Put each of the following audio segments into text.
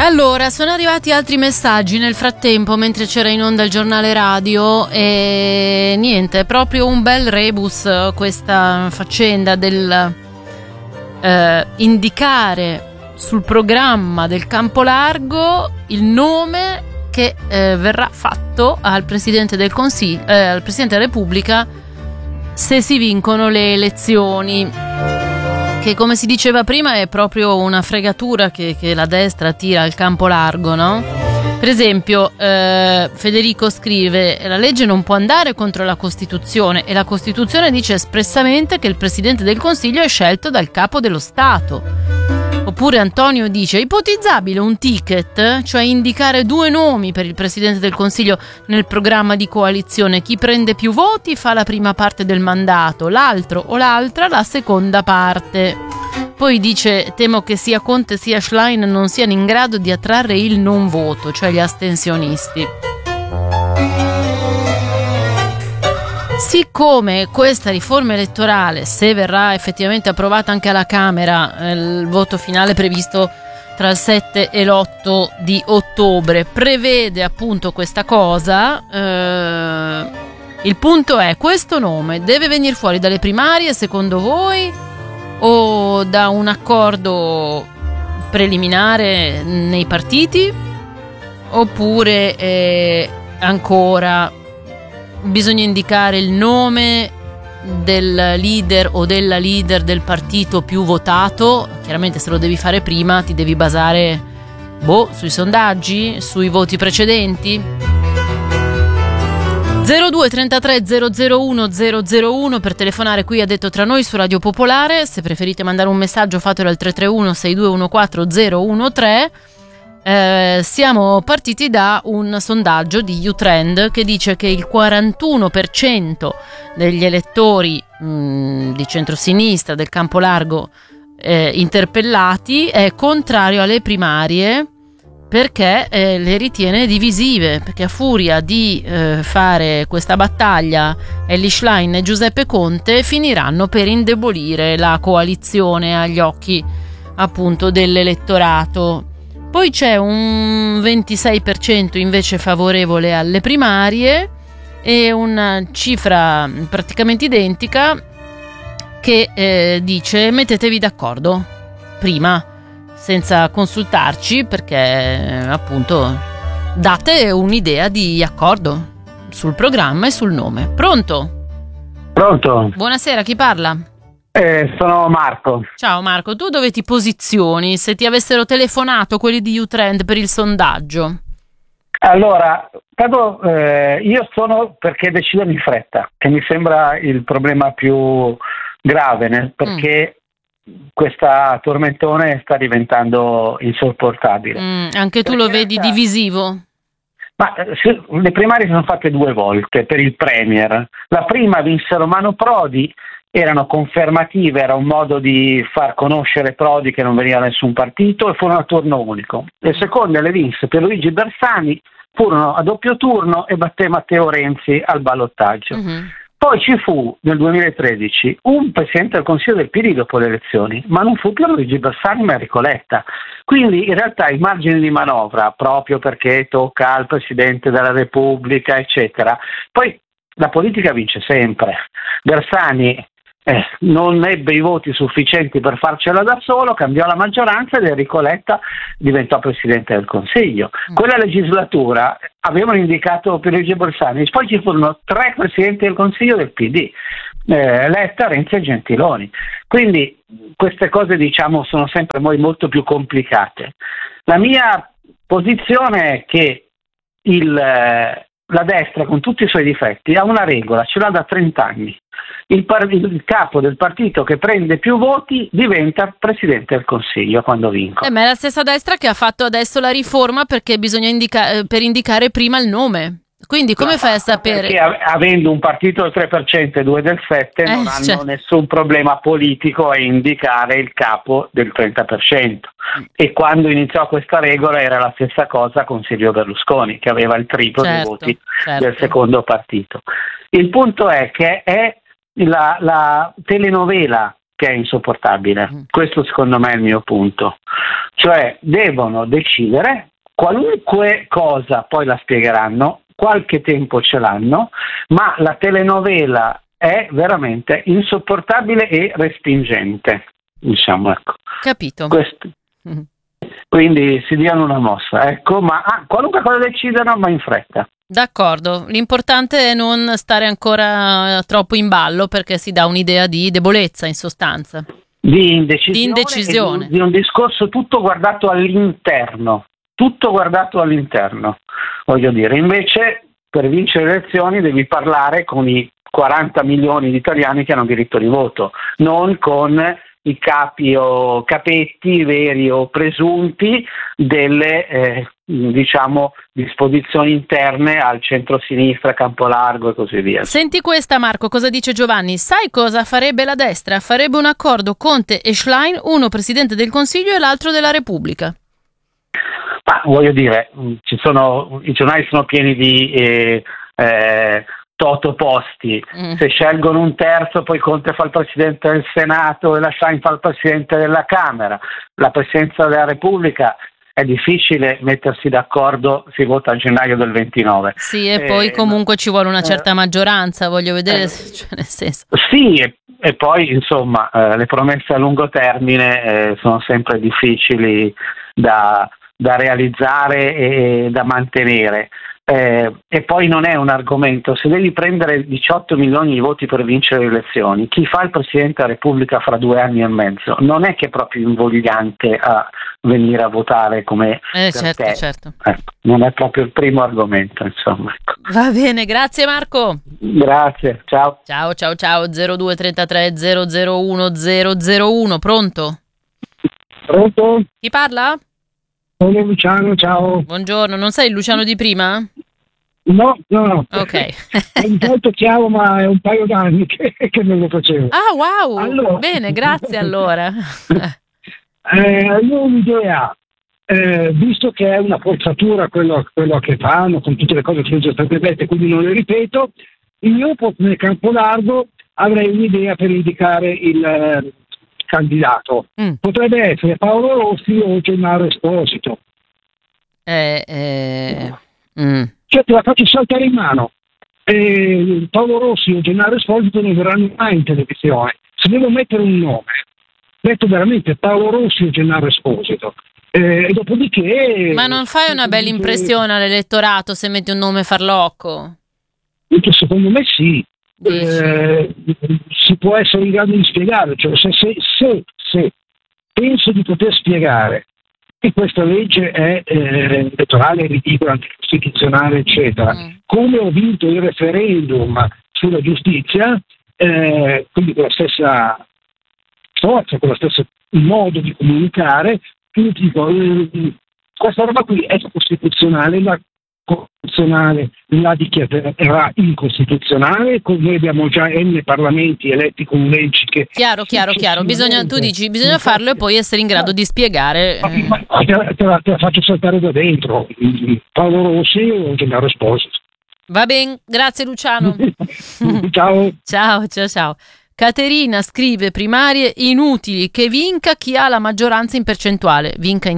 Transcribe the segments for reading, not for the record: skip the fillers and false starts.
Allora, sono arrivati altri messaggi nel frattempo mentre c'era in onda il giornale radio e niente, è proprio un bel rebus questa faccenda del indicare sul programma del Campo Largo il nome che verrà fatto al Presidente del Consiglio, al Presidente della Repubblica se si vincono le elezioni. Che come si diceva prima è proprio una fregatura che la destra tira al campo largo, no? Per esempio, Federico scrive: la legge non può andare contro la Costituzione e la Costituzione dice espressamente che il Presidente del Consiglio è scelto dal Capo dello Stato. Oppure Antonio dice: ipotizzabile un ticket, cioè indicare 2 nomi per il Presidente del Consiglio nel programma di coalizione. Chi prende più voti fa la prima parte del mandato, l'altro o l'altra la seconda parte. Poi dice: temo che sia Conte sia Schlein non siano in grado di attrarre il non voto, cioè gli astensionisti. Siccome questa riforma elettorale, se verrà effettivamente approvata anche alla Camera, il voto finale previsto tra il 7 e l'8 di ottobre, prevede appunto questa cosa, il punto è: questo nome deve venire fuori dalle primarie secondo voi o da un accordo preliminare nei partiti, oppure ancora bisogna indicare il nome del leader o della leader del partito più votato? Chiaramente se lo devi fare prima ti devi basare sui sondaggi, sui voti precedenti. 02 33 001 001 per telefonare qui a Detto Tra Noi su Radio Popolare. Se preferite mandare un messaggio fatelo al 331 6214 013. Siamo partiti da un sondaggio di Utrend che dice che il 41% degli elettori di centrosinistra del campo largo interpellati è contrario alle primarie perché le ritiene divisive, perché a furia di fare questa battaglia Elly Schlein e Giuseppe Conte finiranno per indebolire la coalizione agli occhi appunto dell'elettorato. Poi c'è un 26% invece favorevole alle primarie e una cifra praticamente identica che dice: mettetevi d'accordo prima, senza consultarci, perché appunto date un'idea di accordo sul programma e sul nome. Pronto? Pronto? Buonasera, chi parla? Sono Marco. Ciao Marco, tu dove ti posizioni se ti avessero telefonato quelli di Utrend per il sondaggio? Allora, io sono perché decidono in fretta, che mi sembra il problema più grave, perché questa tormentone sta diventando insopportabile. Anche tu lo vedi divisivo? Ma le primarie sono fatte 2 volte per il Premier. La prima vinse Romano Prodi, erano confermative, era un modo di far conoscere Prodi che non veniva da nessun partito, e furono a turno unico. Le seconde le vinse Pierluigi Bersani, furono a doppio turno e batté Matteo Renzi al ballottaggio. Poi ci fu nel 2013 un Presidente del Consiglio del PD dopo le elezioni, ma non fu Pierluigi Bersani ma Enrico Letta. Quindi in realtà i margini di manovra, proprio perché tocca al Presidente della Repubblica, eccetera. Poi la politica vince sempre. Bersani non ebbe i voti sufficienti per farcela da solo, cambiò la maggioranza ed Enrico Letta diventò Presidente del Consiglio. Quella legislatura avevano indicato Pierluigi Bersani, poi ci furono 3 Presidenti del Consiglio del PD, Letta, Renzi e Gentiloni. Quindi queste cose, diciamo, sono sempre molto più complicate. La mia posizione è che la destra, con tutti i suoi difetti, ha una regola, ce l'ha da 30 anni. Il capo del partito che prende più voti diventa Presidente del Consiglio quando vincono. Ma è la stessa destra che ha fatto adesso la riforma perché bisogna per indicare prima il nome. Quindi come fai a sapere? Perché avendo un partito del 3% e 2 del 7% non hanno nessun problema politico a indicare il capo del 30%. E quando iniziò questa regola era la stessa cosa con Silvio Berlusconi, che aveva il triplo dei voti del secondo partito. Il punto è che è la telenovela che è insopportabile. Questo secondo me è il mio punto. Cioè devono decidere qualunque cosa, poi la spiegheranno, qualche tempo ce l'hanno, ma la telenovela è veramente insopportabile e respingente, diciamo, ecco. Capito. Questo. Quindi si diano una mossa, ecco, ma qualunque cosa decidano, ma in fretta. D'accordo, l'importante è non stare ancora troppo in ballo, perché si dà un'idea di debolezza in sostanza. Di indecisione. Indecisione. Di un discorso tutto guardato all'interno, voglio dire. Invece per vincere le elezioni devi parlare con i 40 milioni di italiani che hanno diritto di voto, non con i capi o capetti veri o presunti delle disposizioni interne al centro-sinistra, Campolargo e così via. Senti questa, Marco, cosa dice Giovanni? Sai cosa farebbe la destra? Farebbe un accordo Conte e Schlein, uno presidente del Consiglio e l'altro della Repubblica. Ma voglio dire, i giornali sono pieni di totoposti. Se scelgono un terzo, poi Conte fa il presidente del Senato e la Schlein fa il presidente della Camera. La presidenza della Repubblica è difficile mettersi d'accordo, si vota a gennaio del 29. Sì, e poi comunque ci vuole una certa maggioranza, voglio vedere, cioè nel senso. Sì, e poi insomma le promesse a lungo termine sono sempre difficili da realizzare e da mantenere. E poi non è un argomento. Se devi prendere 18 milioni di voti per vincere le elezioni, chi fa il Presidente della Repubblica fra 2 anni e mezzo non è che è proprio invogliante a venire a votare come certo. Ecco, non è proprio il primo argomento, insomma. Ecco. Va bene, grazie Marco. Grazie, ciao. Ciao 0233 001 001. Pronto? Chi parla? Sono Luciano, ciao. Buongiorno, non sei il Luciano di prima? No. Ok. Un volto chiaro, ma è un paio d'anni che non lo facevo. Ah, wow! Allora. Bene, grazie allora. Io ho un'idea, visto che è una forzatura quello che fanno, con tutte le cose che sono già state dette, quindi non le ripeto, io nel Campolargo avrei un'idea per indicare il candidato. Potrebbe essere Paolo Rossi o Gennaro Esposito. Cioè te la faccio saltare in mano. Paolo Rossi o Gennaro Esposito non verranno mai in televisione. Se devo mettere un nome, metto veramente Paolo Rossi o Gennaro Esposito. E dopodiché. Ma non fai una bella impressione all'elettorato se metti un nome farlocco? Secondo me sì. Si può essere in grado di spiegare, cioè se penso di poter spiegare che questa legge è elettorale, ridicola, anticostituzionale, eccetera, come ho vinto il referendum sulla giustizia, quindi con la stessa forza, con lo stesso modo di comunicare, quindi dico, questa roba qui è costituzionale, la costituzionale la dichiarerà incostituzionale, come abbiamo già N parlamenti eletti con leggi che... Chiaro. Tu dici, bisogna farlo e poi essere in grado di spiegare. Te la faccio saltare da dentro. Paolo Rossi o Gennaro Esposito. Va bene, grazie Luciano. Ciao. Caterina scrive: primarie inutili, che vinca chi ha la maggioranza in percentuale. Vinca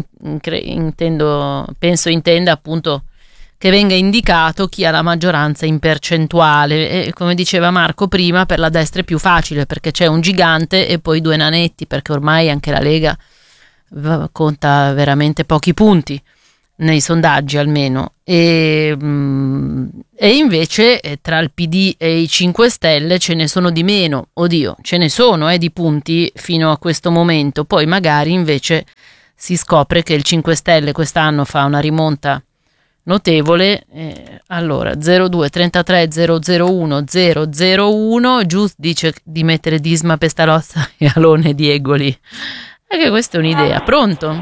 penso intenda appunto che venga indicato chi ha la maggioranza in percentuale, e come diceva Marco prima, per la destra è più facile perché c'è un gigante e poi 2 nanetti, perché ormai anche la Lega conta veramente pochi punti nei sondaggi almeno, e invece tra il PD e i 5 Stelle ce ne sono di meno, ce ne sono di punti fino a questo momento, poi magari invece si scopre che il 5 Stelle quest'anno fa una rimonta notevole. Allora 02 33 001 001. Giusto dice di mettere Disma, Pestalozza e Alone Diegoli, anche questa è un'idea. Pronto?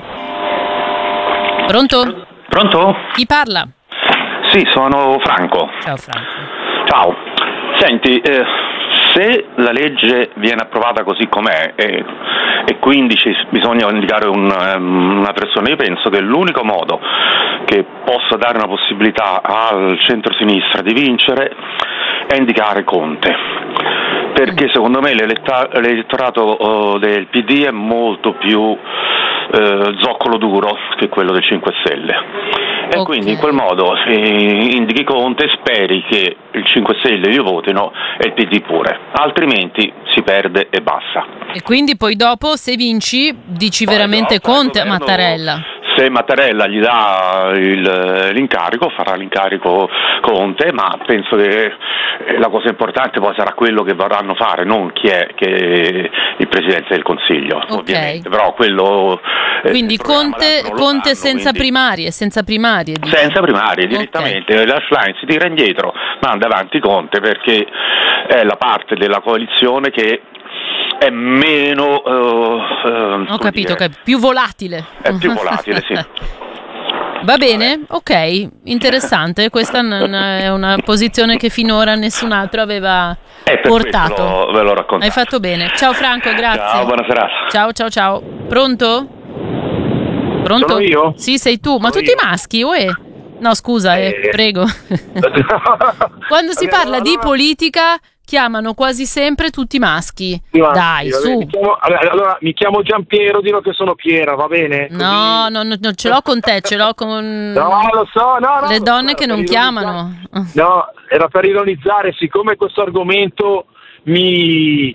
Chi parla? Sì, sono Franco. Ciao Franco. Ciao. Senti, se la legge viene approvata così com'è e quindi bisogna indicare una persona, io penso che l'unico modo che possa dare una possibilità al centro-sinistra di vincere è indicare Conte, perché secondo me l'elettorato del PD è molto più zoccolo duro che quello del 5 Stelle. E quindi in quel modo indichi Conte e speri che il 5 Stelle li votino e il PD pure, altrimenti si perde e basta. E quindi poi dopo, se vinci, dici poi veramente Conte a Mattarella. Se Mattarella gli dà l'incarico, farà l'incarico Conte, ma penso che la cosa importante poi sarà quello che vorranno fare, non chi è che il Presidente del Consiglio, ovviamente. Però quello quindi Conte senza primarie. Senza primarie, direttamente. La Schlein si tira indietro, manda avanti Conte, perché è la parte della coalizione che è meno ho capito, più volatile. È più volatile, sì. Va bene, ok, interessante. Questa è una posizione che finora nessun altro aveva portato. Ve lo racconto. Hai fatto bene. Ciao Franco, grazie. Ciao, buona serata. Ciao. Pronto? Sono io? Sì, sei tu. Ma tutti maschi, uè? No, scusa, prego. Quando si parla di politica chiamano quasi sempre tutti maschi. Dai, su. Mi chiamo Giampiero, dirò che sono Piera, va bene? No, non ce l'ho con te, ce l'ho con lo so, le donne che non chiamano. No, era per ironizzare, siccome questo argomento mi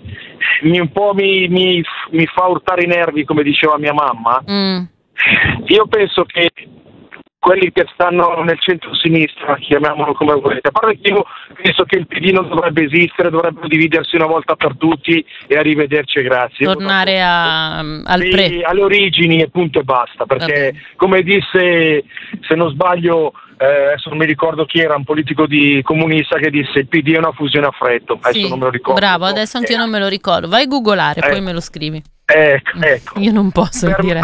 fa urtare i nervi, come diceva mia mamma. Io penso che quelli che stanno nel centro-sinistra, chiamiamolo come volete, a parte che io penso che il PD non dovrebbe esistere, dovrebbero dividersi una volta per tutti e arrivederci e grazie. Tornare alle origini e punto e basta, perché come disse, se non sbaglio, adesso non mi ricordo chi era, un politico comunista che disse il PD è una fusione a freddo, adesso non me lo ricordo. Bravo, adesso anch'io non me lo ricordo, vai a googolare, poi me lo scrivi. Ecco. Io non posso dire.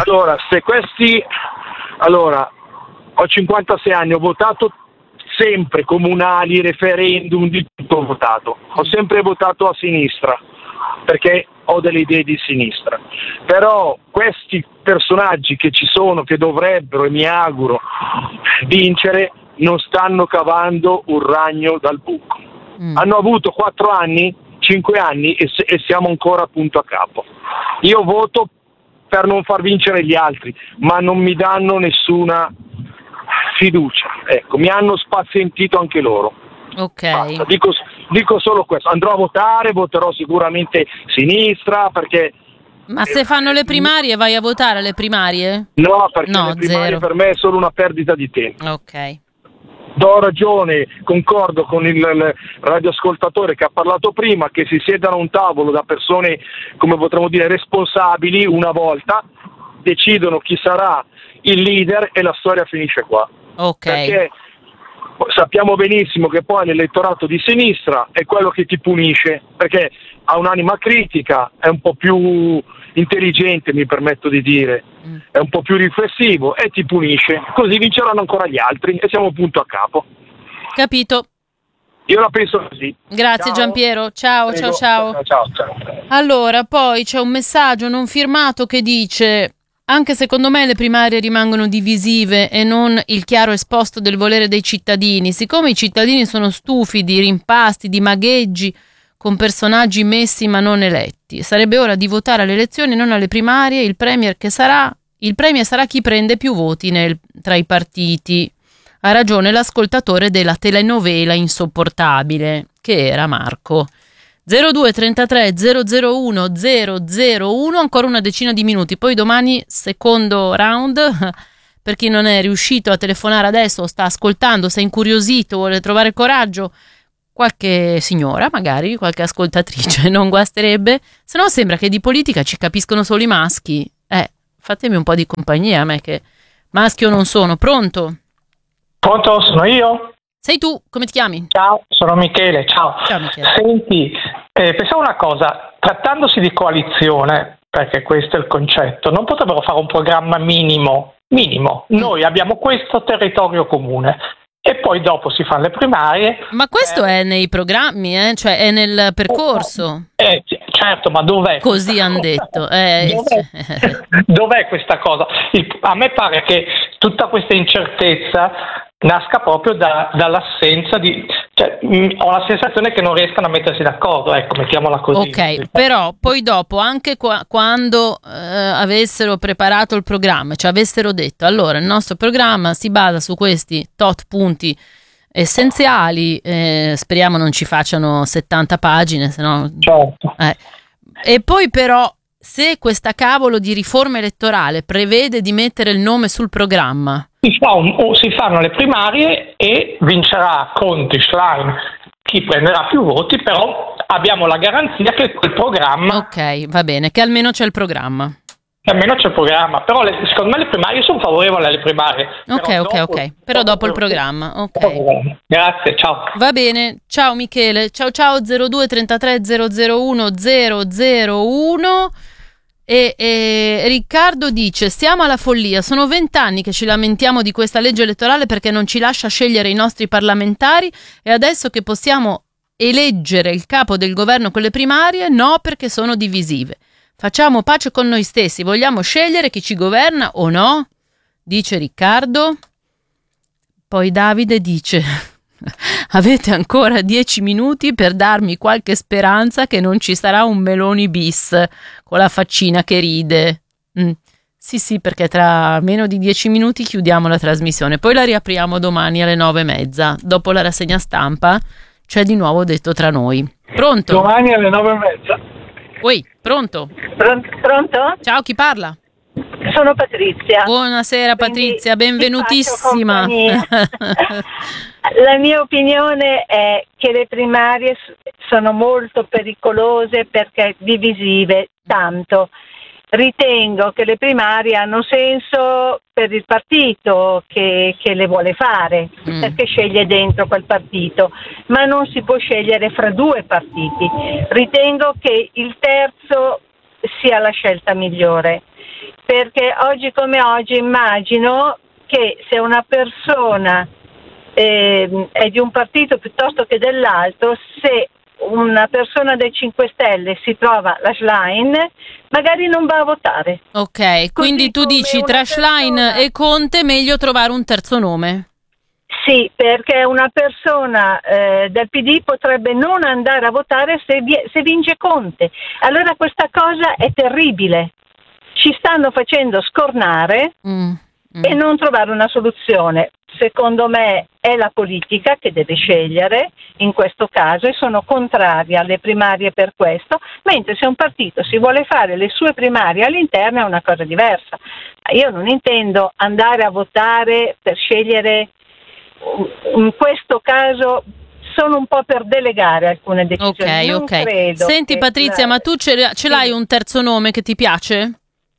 Allora, ho 56 anni, ho votato sempre, comunali, referendum, di tutto ho votato. Ho sempre votato a sinistra, perché ho delle idee di sinistra. Però questi personaggi che ci sono, che dovrebbero, e mi auguro, vincere, non stanno cavando un ragno dal buco. Hanno avuto 4 anni, 5 anni e siamo ancora punto a capo. Io voto per non far vincere gli altri, ma non mi danno nessuna fiducia, ecco, mi hanno spazientito anche loro. Ok. Dico solo questo, andrò a votare, voterò sicuramente sinistra, perché... Ma se fanno le primarie, vai a votare alle primarie? No, perché le primarie per me è solo una perdita di tempo. Ok. Do ragione, concordo con il radioascoltatore che ha parlato prima, che si siedano a un tavolo da persone, come potremmo dire, responsabili, una volta, decidono chi sarà il leader e la storia finisce qua. Ok. Perché sappiamo benissimo che poi l'elettorato di sinistra è quello che ti punisce, perché ha un'anima critica, è un po' più intelligente, mi permetto di dire, è un po' più riflessivo e ti punisce, così vinceranno ancora gli altri e siamo punto a capo. Capito. Io la penso così. Grazie. Ciao. Giampiero, ciao. Ciao. Allora, poi c'è un messaggio non firmato che dice: anche secondo me le primarie rimangono divisive e non il chiaro esposto del volere dei cittadini, siccome i cittadini sono stufi di rimpasti, di magheggi con personaggi messi ma non eletti. Sarebbe ora di votare alle elezioni, non alle primarie. Il premier sarà chi prende più voti tra i partiti. Ha ragione l'ascoltatore della telenovela insopportabile, che era Marco. 0233 001 001, ancora una decina di minuti, poi domani secondo round. Per chi non è riuscito a telefonare adesso, sta ascoltando, se è incuriosito, vuole trovare coraggio, qualche signora, magari qualche ascoltatrice, non guasterebbe. Se no sembra che di politica ci capiscono solo i maschi. Fatemi un po' di compagnia a me, che maschio non sono. Pronto? Pronto, sono io? Sei tu, come ti chiami? Ciao, sono Michele, ciao. Ciao Michele. Senti, pensavo una cosa, trattandosi di coalizione, perché questo è il concetto, non potrebbero fare un programma minimo. Noi abbiamo questo territorio comune e poi dopo si fanno le primarie. Ma questo è nei programmi, cioè è nel percorso. Certo, ma dov'è? Così hanno detto. Dov'è questa cosa? A me pare che tutta questa incertezza nasca proprio dall'assenza di Cioè, ho la sensazione che non riescano a mettersi d'accordo, ecco, mettiamola così. Ok, però poi dopo, anche quando avessero preparato il programma, cioè avessero detto, allora il nostro programma si basa su questi tot punti essenziali, speriamo non ci facciano 70 pagine, sennò... Certo. E poi però, se questa cavolo di riforma elettorale prevede di mettere il nome sul programma... Si fanno le primarie e vincerà Conte, Schlein, chi prenderà più voti, però abbiamo la garanzia che quel programma... Ok, va bene, che almeno c'è il programma. Che almeno c'è il programma, però secondo me le primarie sono favorevoli alle primarie. Ok, però dopo il programma, ok. Grazie, ciao. Va bene, ciao Michele, ciao 02 33 001 001. E Riccardo dice: stiamo alla follia, sono 20 anni che ci lamentiamo di questa legge elettorale perché non ci lascia scegliere i nostri parlamentari, e adesso che possiamo eleggere il capo del governo con le primarie, no, perché sono divisive. Facciamo pace con noi stessi, vogliamo scegliere chi ci governa o no? Dice Riccardo. Poi Davide dice: avete ancora 10 minuti per darmi qualche speranza che non ci sarà un Meloni bis con la faccina che ride. Sì, perché tra meno di 10 minuti chiudiamo la trasmissione, poi la riapriamo domani alle 9:30, dopo la rassegna stampa c'è di nuovo Detto tra noi. Pronto? Domani alle 9:30. Oi, pronto? Pronto? Ciao, chi parla? Sono Patrizia. Buonasera Patrizia, benvenutissima. La mia opinione è che le primarie sono molto pericolose perché divisive, tanto. Ritengo che le primarie hanno senso per il partito che le vuole fare, perché sceglie dentro quel partito, ma non si può scegliere fra due partiti. Ritengo che il terzo sia la scelta migliore, perché oggi come oggi immagino che se una persona è di un partito piuttosto che dell'altro, se una persona dei 5 Stelle si trova la Schlein, magari non va a votare. Ok, quindi tu dici tra Schlein e Conte meglio trovare un terzo nome. Sì, perché una persona del PD potrebbe non andare a votare se vince Conte. Allora questa cosa è terribile. Ci stanno facendo scornare e non trovare una soluzione. Secondo me è la politica che deve scegliere in questo caso, e sono contraria alle primarie per questo, mentre se un partito si vuole fare le sue primarie all'interno è una cosa diversa. Io non intendo andare a votare per scegliere, in questo caso sono un po' per delegare alcune decisioni. Ok. Senti Patrizia, ma tu ce l'hai un terzo nome che ti piace?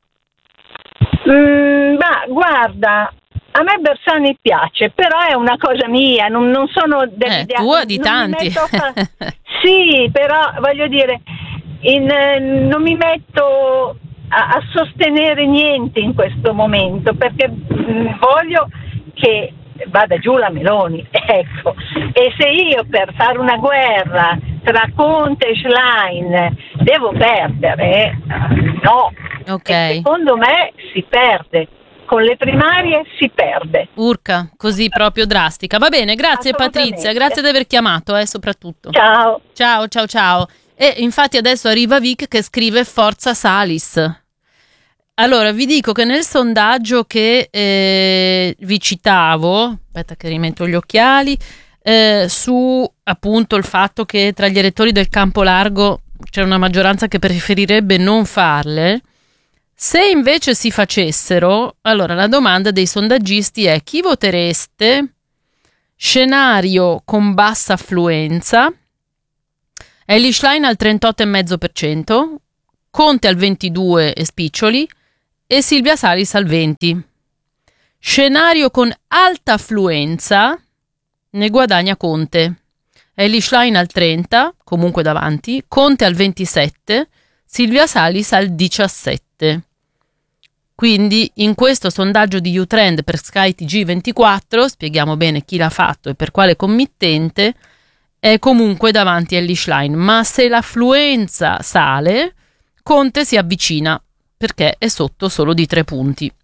Ma guarda, a me Bersani piace, però è una cosa mia, non sono dell'idea. Tua di tanti. Sì, però voglio dire, non mi metto a sostenere niente in questo momento, perché voglio che vada giù la Meloni, ecco. E se io per fare una guerra tra Conte e Schlein devo perdere, no. Okay. E secondo me si perde. Con le primarie si perde. Urca, così proprio drastica. Va bene, grazie Patrizia, grazie di aver chiamato, soprattutto. Ciao. Ciao. E infatti adesso arriva Vic che scrive Forza Salis. Allora, vi dico che nel sondaggio che vi citavo, aspetta che rimetto gli occhiali, su appunto il fatto che tra gli elettori del campo largo c'è una maggioranza che preferirebbe non farle. Se invece si facessero, allora la domanda dei sondaggisti è: chi votereste? Scenario con bassa affluenza, Elly Schlein al 38,5%, Conte al 22% e spiccioli, e Silvia Salis al 20%. Scenario con alta affluenza, ne guadagna Conte. Elly Schlein al 30%, comunque davanti, Conte al 27%, Silvia Salis al 17%. Quindi in questo sondaggio di Utrend per Sky TG24, spieghiamo bene chi l'ha fatto e per quale committente, è comunque davanti Elly Schlein, ma se l'affluenza sale, Conte si avvicina perché è sotto solo di 3 punti.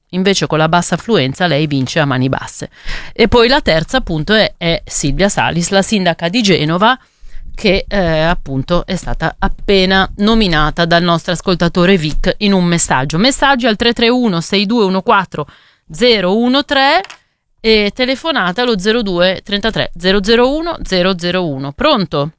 invece con la bassa affluenza lei vince a mani basse. E poi la terza appunto è Silvia Salis, la sindaca di Genova, che appunto è stata appena nominata dal nostro ascoltatore Vic in un messaggio. Messaggi al 331 6214 013 e telefonata allo 02 33 001 001. Pronto?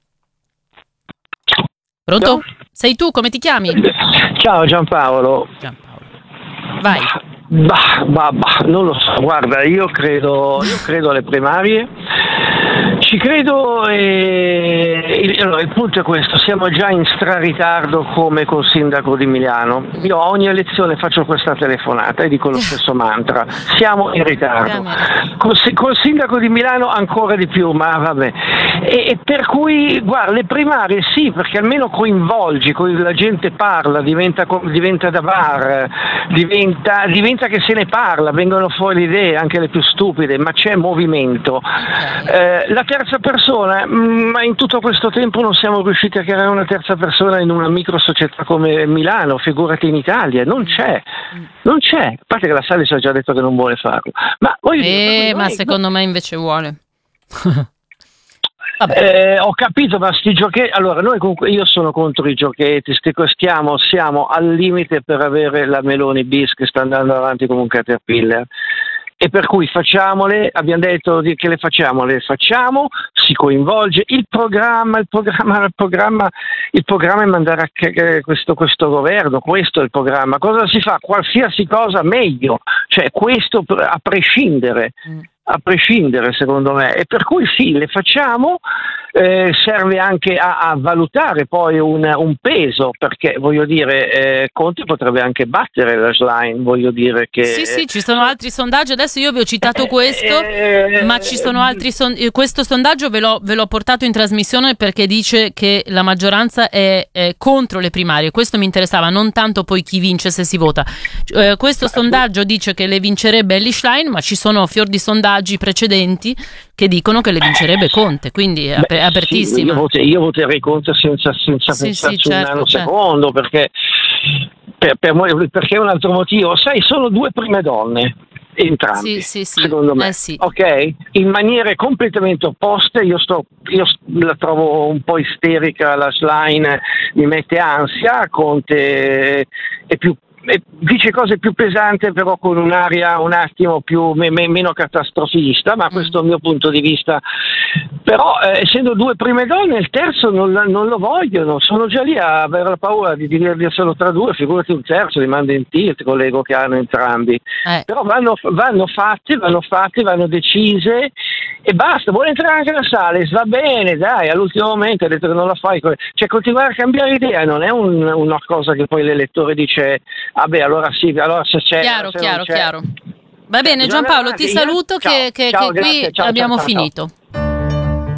Pronto? Sei tu, come ti chiami? Ciao Giampaolo. Vai. Non lo so, guarda, io credo alle primarie, ci credo allora, il punto è questo, siamo già in straritardo come col sindaco di Milano. Io a ogni elezione faccio questa telefonata e dico lo stesso mantra, siamo in ritardo. Col sindaco di Milano ancora di più, ma vabbè. E per cui, guarda, le primarie sì, perché almeno coinvolgi, la gente parla, diventa da bar, diventa che se ne parla, vengono fuori idee, anche le più stupide, ma c'è movimento. La terza persona, ma in tutto questo tempo non siamo riusciti a creare una terza persona in una micro società come Milano, figurati in Italia, non c'è, a parte che la Salis ha già detto che non vuole farlo. Ma secondo me invece vuole. Ho capito, ma sti giochetti, allora noi comunque, io sono contro i giochetti, siamo al limite per avere la Meloni bis che sta andando avanti come un caterpillar, e per cui facciamole, abbiamo detto che le facciamo, si coinvolge il programma è mandare a questo governo, questo è il programma, cosa si fa? Qualsiasi cosa meglio, cioè questo a prescindere secondo me, e per cui sì, le facciamo, serve anche a valutare poi un peso, perché voglio dire Conte potrebbe anche battere la Schlein, voglio dire che sì, ci sono altri sondaggi, adesso io vi ho citato questo, ma ci sono altri questo sondaggio ve l'ho portato in trasmissione perché dice che la maggioranza è contro le primarie, questo mi interessava, non tanto poi chi vince se si vota. Questo sondaggio dice che le vincerebbe Elly Schlein, ma ci sono fior di sondaggi precedenti che dicono che le vincerebbe Conte, quindi è apertissima. Sì, io voterei Conte senza pensarci un nanosecondo, perché è un altro motivo, sai, sono due prime donne entrambi, secondo me, ok, in maniere completamente opposte. Io la trovo un po' isterica, la Schlein mi mette ansia, Conte è più dice cose più pesanti, però con un'aria un attimo più meno catastrofista, ma questo è il mio punto di vista. Però essendo due prime donne, il terzo non lo vogliono, sono già lì a avere la paura di dividerli solo tra due, figurati un terzo, li manda in tilt con l'ego che hanno entrambi. Però vanno fatte, vanno decise e basta. Vuole entrare anche la Salis, va bene, dai, all'ultimo momento ha detto che non la fai, cioè continuare a cambiare idea non è una cosa che poi l'elettore dice vabbè, allora sì, allora se c'è... Chiaro. Va bene, Giampaolo, ti saluto, ciao, che ciao, qui grazie, ciao, abbiamo ciao, finito.